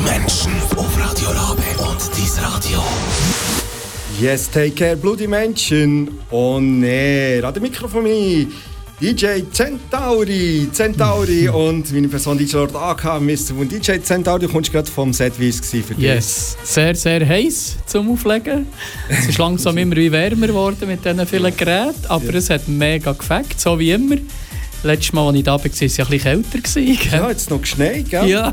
Menschen auf Radio Rabe und dies Radio. Yes, take care, Bloody Menschen. On air. An dem Mikrofon DJ Centauri und meine Person DJ Lord AK. Mr. Und DJ Centauri, du kommst gerade vom Set, wie es war für dich. Yes, sehr, sehr heiß zum Auflegen. Es ist langsam immer wärmer geworden mit diesen vielen Geräten, aber es hat mega gefällt, so wie immer. Letztes Mal, als ich da war, war es ja etwas kälter. Ja, jetzt noch geschneit, gell? Ja.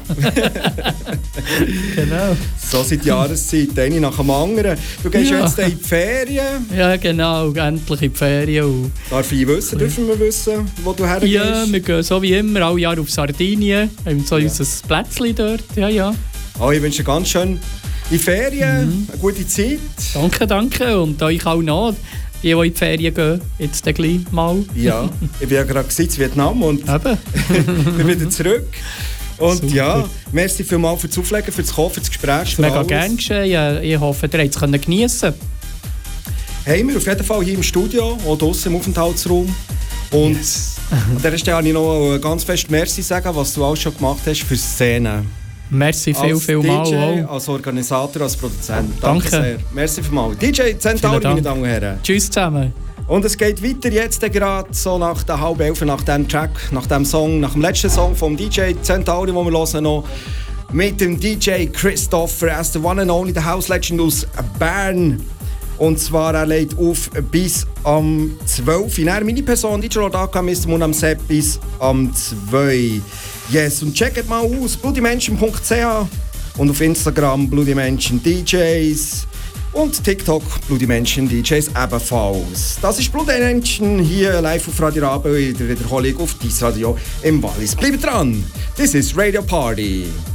Genau. So sind die Jahreszeiten, eine nach dem anderen. Du gehst jetzt in die Ferien. Ja, genau, endlich in die Ferien. Dürfen wir wissen, wo du hergehst? Ja, wir gehen so wie immer, alle Jahre auf Sardinien. Wir haben so unser Plätzchen dort. Ja. Oh, ich wünsche dir ganz schön in Ferien, eine gute Zeit. Danke. Und euch auch noch. Die in die Ferien gehen, jetzt gleich mal. Ja, ich bin ja gerade in Vietnam und bin wieder zurück. Und super. Ja, merci vielmals für das Auflegen, für das Kommen, für das Gespräch. Mega gerne geschehen. Ich hoffe, ihr habt es geniessen. Haben wir auf jeden Fall hier im Studio, auch draussen im Aufenthaltsraum. Und an dieser Stelle wollte ich noch ganz fest merci sagen, was du auch schon gemacht hast für die Szene. Merci viel mal. DJ, als Organisator, als Produzent. Danke sehr. Merci vielmals. DJ Centauri, meine Damen und Herren. Tschüss zusammen. Und es geht weiter jetzt gerade so nach der 10:30, nach dem Track, nach dem Song, nach dem letzten Song vom DJ Centauri, den wir hören noch mit dem DJ Christopher as the one and only, the House Legend aus Bern. Und zwar er lädt auf bis am 12 Uhr. Meine Person, DJ Lord AK, Mr. Moon am Set bis am 2. Yes, und checkt mal aus, bloodymenschen.ch und auf Instagram bloodymenschen DJs und TikTok bloodymenschen DJs ebenfalls. Das ist Bloody Menschen hier live auf Radio Rabe in der Wiederholung auf Dies Radio im Wallis. Bleibt dran, this is Radio Party.